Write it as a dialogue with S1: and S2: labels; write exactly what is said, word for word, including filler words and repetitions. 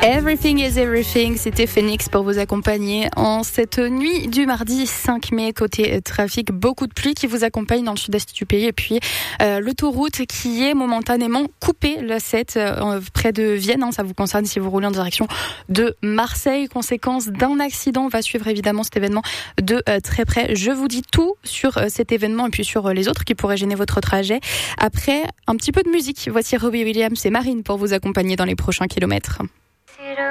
S1: Everything is Everything, c'était Phoenix pour vous accompagner en cette nuit du mardi cinq mai. Côté trafic, beaucoup de pluie qui vous accompagne dans le sud-est du pays et puis euh, l'autoroute qui est momentanément coupée, l'A sept, euh, près de Vienne. Hein, ça vous concerne si vous roulez en direction de Marseille. Conséquence d'un accident, on va suivre évidemment cet événement de euh, très près. Je vous dis tout sur euh, cet événement et puis sur euh, les autres qui pourraient gêner votre trajet. Après, un petit peu de musique. Voici Robbie Williams et Marine pour vous accompagner dans les prochains kilomètres.